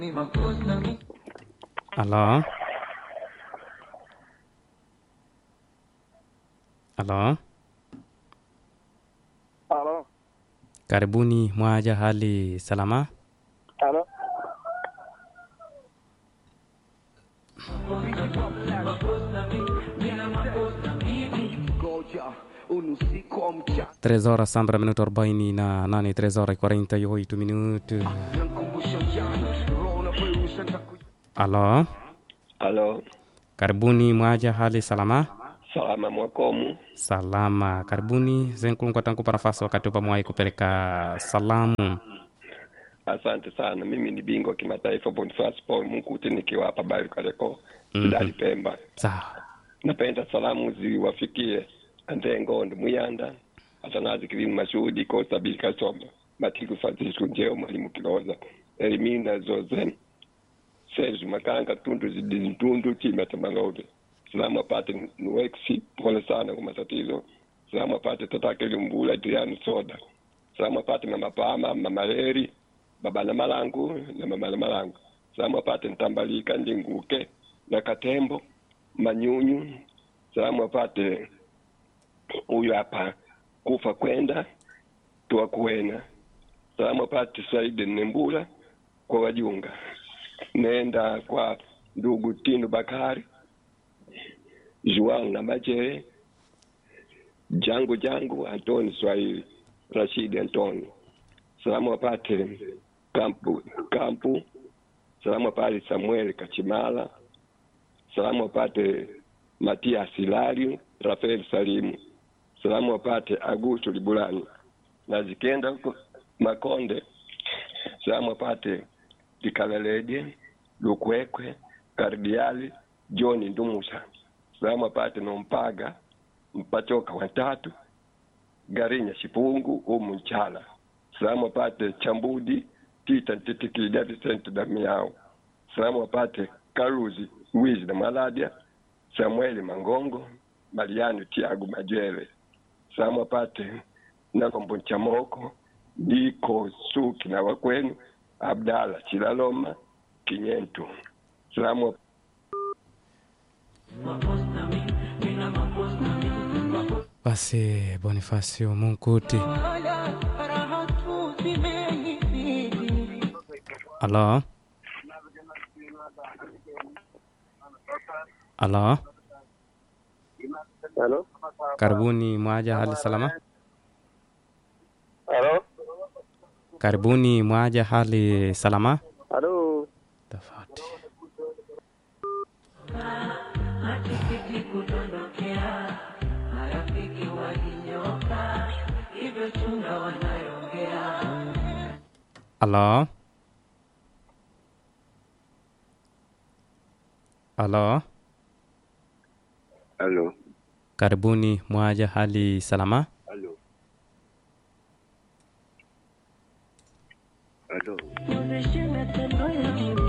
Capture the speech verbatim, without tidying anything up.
Halo, halo, Halo, karibuni mwaja, hali salama? halo. Três horas sambra minuto arobaini na nane, três horas e quarenta e oito minutos. Halo, Halo, karibuni mwaja, hali salama? salama mwakomu. Salama, karibuni zenkulungwa tangu parafasi wakati upamwai kupeleka salamu. Asante sana. Mimi ni bingwa kimataifa Boniface Paul Munguti nikiwa hapa Barikareko, Mhm. Kidali Pemba. Sawa, Napenda salamu ziwafikie Andengo ndi Muyanda, Atanazi Kilimu Mashuhudi, Kosta Bika Somba, Matiku Francisco Njeo, Mwalimu Kiloza, Elimina Zozen, Serge Makanga, Tundu Zidini Tundu, Chima Tamangote. Salamu apate Nueksi, pole sana kwa matatizo. Salamu apate Tatake Lumbula, Adriano Soda. Salamu apate Mama Pama, Mama Leri, Baba na Malangu na Mama na Malangu. Salamu apate Ntambalika, Njinguke na Katembo, Manyunyu. Salamu apate huyu hapa Kufa Kwenda, Tua Kuena. Salamu apate Saidi Nembula kwa wajunga. Nenda kwa ndugu Tinu Bakari, Juan na Majere, Jangu Jangu, Antoni Swahili, Rashidi Antoni. Salamu apate Kampu Kampu. Salamu apate Samuel Kachimala. Salamu apate Matias Hilario, Rafael Salimu. Salamu apate Augusto Libulani. Na zikenda huko Makonde, salamu apate Likalaleje, Lukwekwe, Kardiali, John Ndumusa. Salamu apate Nompaga, Mpachoka watatu, Garinya Shipungu, Umu Nchala. Salamu apate Chambudi, Tita Ntitiki, David Damiao. Salamu apate Karuzi, Wizi na Maladia, Samueli Mangongo, Mariano Tiago Majele. Salamu apate Nakombo Nchamoko, Niko Suki na wakwenu, Abdala Chilaloma, Kinyentu. Salamu basi Bonifacio Munguti. Halo, halo, Halo, karibuni mwaja, hali salama? halo, Karibuni mwaja, hali salama? halo. Tafadhali. Halo, halo, Halo. karibuni mwaja, hali salama? Halo. Halo.